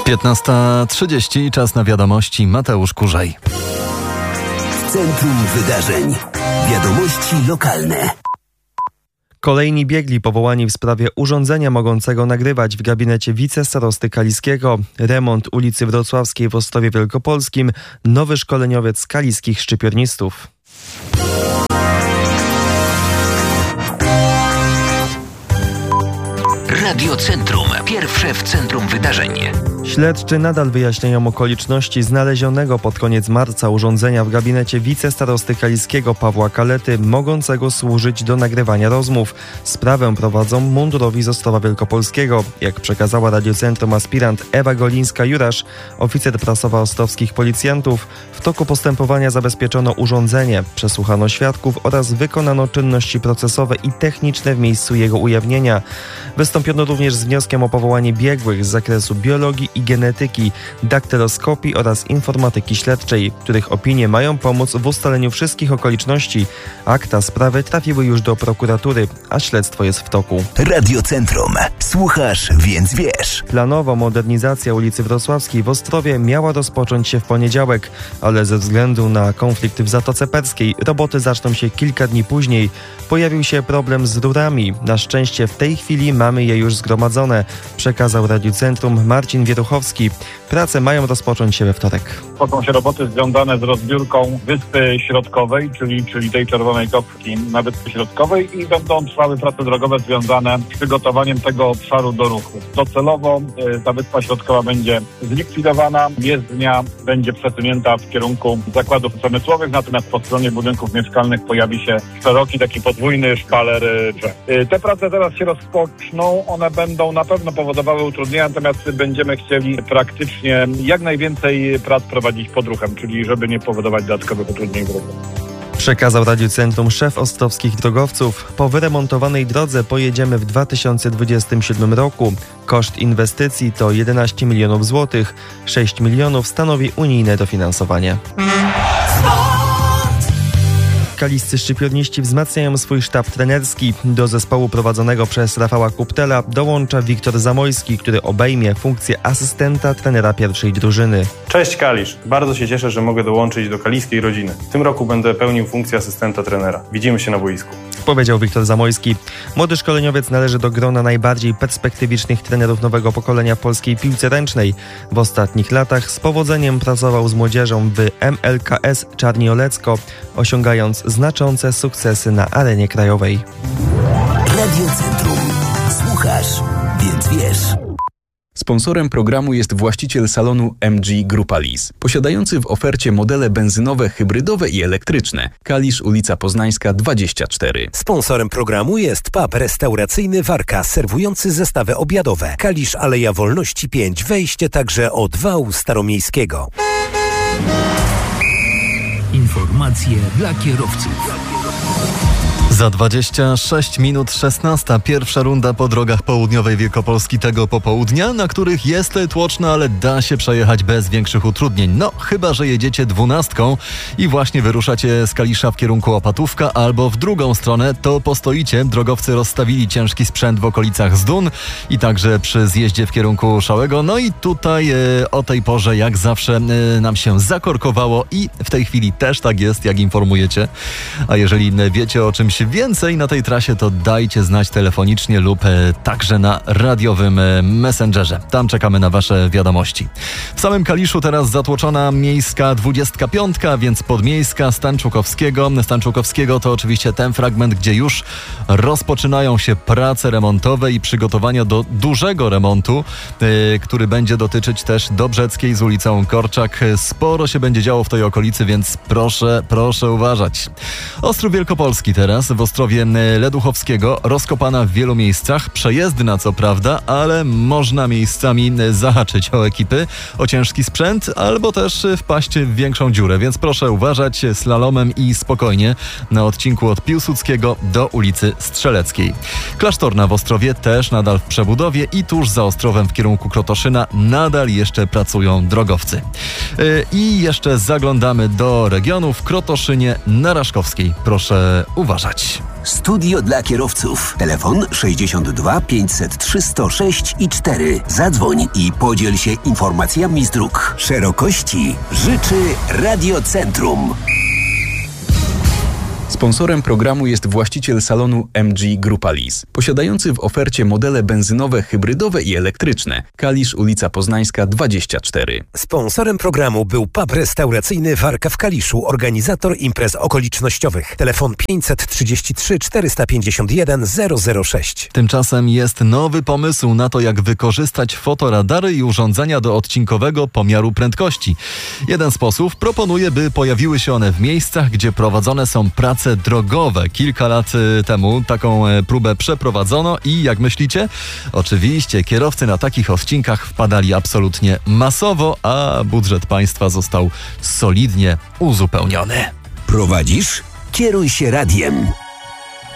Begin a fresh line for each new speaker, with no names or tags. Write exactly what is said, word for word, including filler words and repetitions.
piętnasta trzydzieści, czas na wiadomości. Mateusz Kurzaj.
W centrum wydarzeń. Wiadomości lokalne.
Kolejni biegli powołani w sprawie urządzenia mogącego nagrywać w gabinecie wicestarosty kaliskiego. Remont ulicy Wrocławskiej w Ostrowie Wielkopolskim. Nowy szkoleniowiec kaliskich szczypiornistów.
Radio Centrum. Pierwsze w centrum wydarzeń.
Śledczy nadal wyjaśniają okoliczności znalezionego pod koniec marca urządzenia w gabinecie wicestarosty kaliskiego Pawła Kalety, mogącego służyć do nagrywania rozmów. Sprawę prowadzą mundurowi z Ostrowa Wielkopolskiego. Jak przekazała Radio Centrum aspirant Ewa Golińska-Jurasz, oficer prasowa ostrowskich policjantów, w toku postępowania zabezpieczono urządzenie, przesłuchano świadków oraz wykonano czynności procesowe i techniczne w miejscu jego ujawnienia. Wystąpiono również z wnioskiem o powołanie biegłych z zakresu biologii i genetyki, daktyloskopii oraz informatyki śledczej, których opinie mają pomóc w ustaleniu wszystkich okoliczności. Akta sprawy trafiły już do prokuratury, a śledztwo jest w toku.
Radio Centrum. Słuchasz, więc wiesz.
Planowo modernizacja ulicy Wrocławskiej w Ostrowie miała rozpocząć się w poniedziałek, ale ze względu na konflikt w Zatoce Perskiej roboty zaczną się kilka dni później. Pojawił się problem z rurami. Na szczęście w tej chwili mamy je już zgromadzone, przekazał Radiu Centrum Marcin Wieruchowski. Prace mają rozpocząć się we wtorek.
Toczą się roboty związane z rozbiórką Wyspy Środkowej, czyli, czyli tej czerwonej kostki na Wyspie Środkowej i będą trwały prace drogowe związane z przygotowaniem tego obszaru do ruchu. Docelowo y, ta Wyspa Środkowa będzie zlikwidowana, jezdnia będzie przesunięta w kierunku zakładów przemysłowych, natomiast po stronie budynków mieszkalnych pojawi się szeroki, taki podwójny szpaler y, drzew. Y, te prace teraz się rozpoczną, one będą na pewno powodowały utrudnienia, natomiast będziemy chcieli praktycznie jak najwięcej prac prowadzić pod ruchem, czyli żeby nie powodować dodatkowych utrudnień w ruchu.
Przekazał Radiu Centrum szef ostrowskich drogowców. Po wyremontowanej drodze pojedziemy w dwa tysiące dwudziestym siódmym roku. Koszt inwestycji to jedenaście milionów złotych. sześć milionów stanowi unijne dofinansowanie. Kaliscy szczypiorniści wzmacniają swój sztab trenerski. Do zespołu prowadzonego przez Rafała Kuptela dołącza Wiktor Zamojski, który obejmie funkcję asystenta trenera pierwszej drużyny.
Cześć Kalisz, bardzo się cieszę, że mogę dołączyć do kaliskiej rodziny. W tym roku będę pełnił funkcję asystenta trenera. Widzimy się na boisku.
Powiedział Wiktor Zamojski. Młody szkoleniowiec należy do grona najbardziej perspektywicznych trenerów nowego pokolenia w polskiej piłce ręcznej. W ostatnich latach z powodzeniem pracował z młodzieżą w M L K S Czarniolecko, osiągając znaczące sukcesy na arenie krajowej.
Radio Centrum. Słuchasz, więc wiesz.
Sponsorem programu jest właściciel salonu M G Grupa Lease, posiadający w ofercie modele benzynowe, hybrydowe i elektryczne. Kalisz, ulica Poznańska dwadzieścia cztery.
Sponsorem programu jest pub restauracyjny Warka, serwujący zestawy obiadowe. Kalisz, Aleja Wolności pięć, wejście także od wału staromiejskiego. Informacje dla kierowców.
Za dwadzieścia sześć minut szesnasta. Pierwsza runda po drogach południowej Wielkopolski tego popołudnia, na których jest tłoczno, ale da się przejechać bez większych utrudnień. No, chyba że jedziecie dwunastką i właśnie wyruszacie z Kalisza w kierunku Opatówka albo w drugą stronę, to postoicie. Drogowcy rozstawili ciężki sprzęt w okolicach Zdun i także przy zjeździe w kierunku Szałego. No i tutaj e, o tej porze jak zawsze e, nam się zakorkowało i w tej chwili też tak jest, jak informujecie. A jeżeli wiecie o czymś więcej na tej trasie, to dajcie znać telefonicznie lub e, także na radiowym e, messengerze. Tam czekamy na wasze wiadomości. W samym Kaliszu teraz zatłoczona miejska dwudziestka piątka, więc podmiejska Stanczukowskiego. Stanczukowskiego to oczywiście ten fragment, gdzie już rozpoczynają się prace remontowe i przygotowania do dużego remontu, e, który będzie dotyczyć też Dobrzeckiej z ulicą Korczak. Sporo się będzie działo w tej okolicy, więc proszę, proszę uważać. Ostrów Wielkopolski teraz. W Ostrowie Leduchowskiego rozkopana w wielu miejscach, przejezdna co prawda, ale można miejscami zahaczyć o ekipy, o ciężki sprzęt, albo też wpaść w większą dziurę, więc proszę uważać slalomem i spokojnie na odcinku od Piłsudskiego do ulicy Strzeleckiej. Klasztorna w Ostrowie też nadal w przebudowie i tuż za Ostrowem w kierunku Krotoszyna nadal jeszcze pracują drogowcy. I jeszcze zaglądamy do regionu w Krotoszynie na Raszkowskiej. Proszę uważać.
słuchać. Studio dla kierowców. Telefon sześćdziesiąt dwa pięćset trzy sto sześć i cztery. Zadzwoń i podziel się informacjami z dróg. Szerokości życzy Radiocentrum.
Sponsorem programu jest właściciel salonu M G Grupa Lease, posiadający w ofercie modele benzynowe, hybrydowe i elektryczne. Kalisz, ulica Poznańska dwadzieścia cztery.
Sponsorem programu był pub restauracyjny Warka w Kaliszu, organizator imprez okolicznościowych. Telefon pięćset trzydzieści trzy czterysta pięćdziesiąt jeden zero zero sześć.
Tymczasem jest nowy pomysł na to, jak wykorzystać fotoradary i urządzenia do odcinkowego pomiaru prędkości. Jeden sposób proponuje, by pojawiły się one w miejscach, gdzie prowadzone są prace drogowe. Kilka lat temu taką próbę przeprowadzono i jak myślicie? Oczywiście kierowcy na takich odcinkach wpadali absolutnie masowo, a budżet państwa został solidnie uzupełniony.
Prowadzisz? Kieruj się radiem.